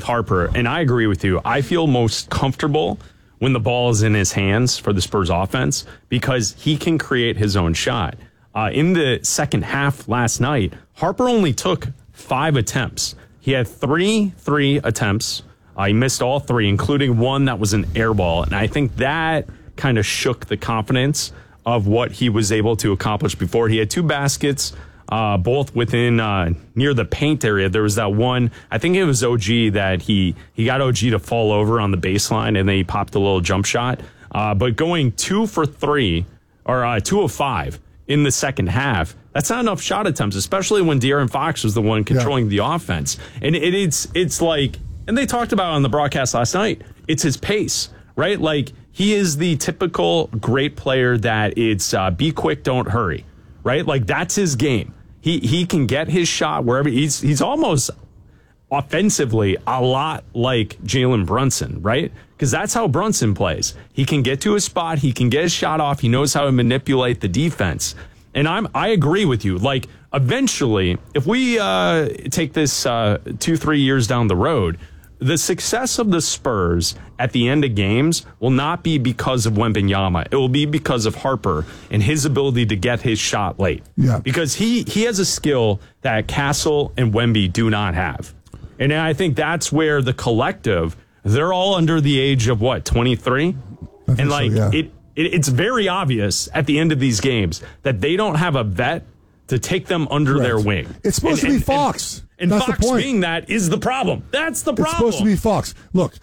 with Harper, and I agree with you. I feel most comfortable when the ball is in his hands for the Spurs offense because he can create his own shot. In the second half last night, Harper only took 5 attempts. He had 3 attempts. He missed all 3, including one that was an air ball. And I think that kind of shook the confidence of what he was able to accomplish before. He had 2 baskets, both within near the paint area. There was that one, I think it was OG, that he got OG to fall over on the baseline, and then he popped a little jump shot. But going 2 for 3, or 2 of 5 in the second half, that's not enough shot attempts, especially when De'Aaron Fox was the one controlling the offense. And it's like, and they talked about it on the broadcast last night, it's his pace, right? Like, he is the typical great player that it's be quick, don't hurry, right? Like, that's his game. He can get his shot wherever. He's almost offensively a lot like Jalen Brunson, right? Because that's how Brunson plays. He can get to his spot. He can get his shot off. He knows how to manipulate the defense. And I agree with you. Like, eventually, if we take this 2-3 years down the road, the success of the Spurs at the end of games will not be because of Wembanyama. It will be because of Harper and his ability to get his shot late. Yeah. Because he has a skill that Castle and Wemby do not have. And I think that's where the collective, they're all under the age of, 23? And, like, so, yeah. It's very obvious at the end of these games that they don't have a vet to take them under their wing. It's supposed to be Fox. And that's Fox the point. being that is the problem. That's the problem. It's supposed to be Fox. Look,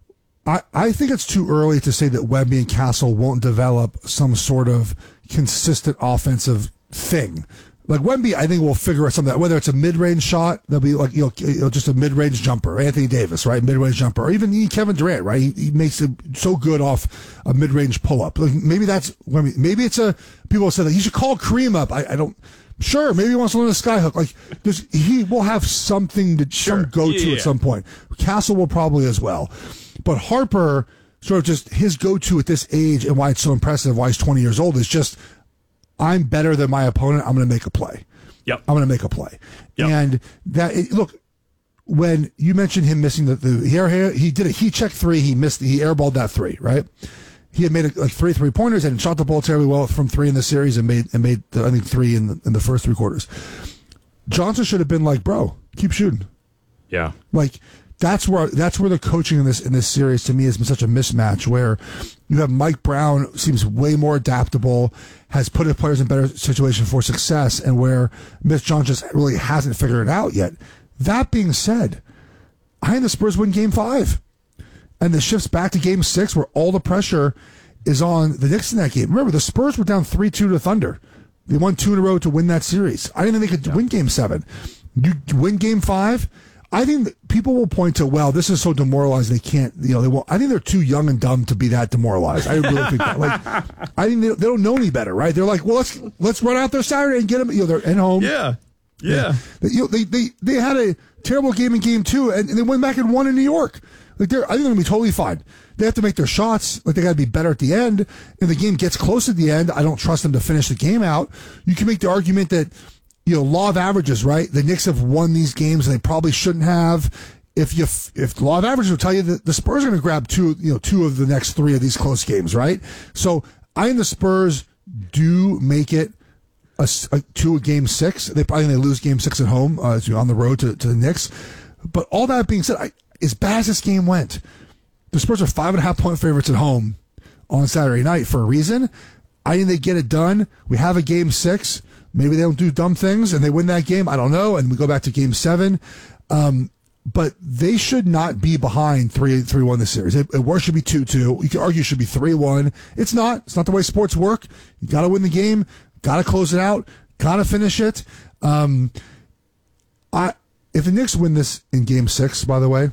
I think it's too early to say that Wemby and Castle won't develop some sort of consistent offensive thing. Like, Wemby, I think we'll figure out something, whether it's a mid-range shot, that'll be like, just a mid-range jumper. Anthony Davis, right? Mid-range jumper. Or even Kevin Durant, right? He makes it so good off a mid-range pull-up. Like, maybe that's Wemby. Maybe it's people say that he should call Kareem up. I don't, sure, maybe he wants to learn a skyhook. Like, he will have something to some go-to at some point. Castle will probably as well. But Harper, sort of just his go-to at this age and why it's so impressive, why he's 20 years old, is just, I'm better than my opponent. I'm going to make a play. Yep. I'm going to make a play. Yep. And look, when you mentioned him missing he did a heat check 3. He airballed that 3, right? He had made 3 3-pointers and shot the ball terribly well from 3 in the series and made I think 3 in the first 3 quarters. Johnson should have been like, bro, keep shooting. Yeah. Like, that's where the coaching in this series to me has been such a mismatch, where you have Mike Brown seems way more adaptable, has put his players in better situation for success, and where Mitch Johnson just really hasn't figured it out yet. That being said, I think the Spurs win Game 5, and the shifts back to Game 6 where all the pressure is on the Knicks in that game. Remember, the Spurs were down 3-2 to Thunder. They won 2 in a row to win that series. I didn't think they could win Game 7. You win Game 5. I think that people will point to, well, this is so demoralizing they can't, they won't. I think they're too young and dumb to be that demoralized. I really think that. Like, I think they don't know any better, right? They're like, well, let's run out there Saturday and get them. They're at home. Yeah. They had a terrible game in Game 2, and they went back and won in New York. Like, I think they're going to be totally fine. They have to make their shots. Like, they got to be better at the end. If the game gets close at the end, I don't trust them to finish the game out. You can make the argument that, law of averages, right? The Knicks have won these games and they probably shouldn't have. If the law of averages will tell you that the Spurs are going to grab 2 of the next 3 of these close games, right? So I think the Spurs do make it to a Game 6. They lose Game 6 at home on the road to the Knicks. But all that being said, as bad as this game went, the Spurs are 5.5-point favorites at home on Saturday night for a reason. I think they get it done. We have a Game 6. Maybe they don't do dumb things and they win that game. I don't know. And we go back to Game 7. But they should not be behind 3-1 this series. It worst should be 2-2. You could argue it should be 3-1. It's not. It's not the way sports work. You got to win the game. Got to close it out. Got to finish it. If the Knicks win this in Game 6, by the way,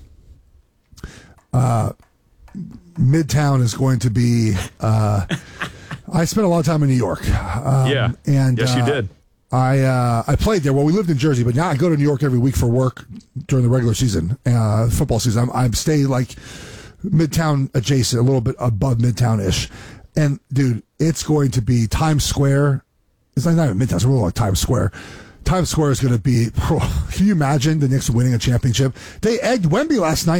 Midtown is going to be... I spent a lot of time in New York. And yes, you did. I played there. Well, we lived in Jersey, but now I go to New York every week for work during the regular season, football season. I'm staying like Midtown adjacent, a little bit above Midtown-ish. And, dude, it's going to be Times Square. It's not even Midtown. It's a little like Times Square. Times Square is going to be... Can you imagine the Knicks winning a championship? They egged Wemby last night.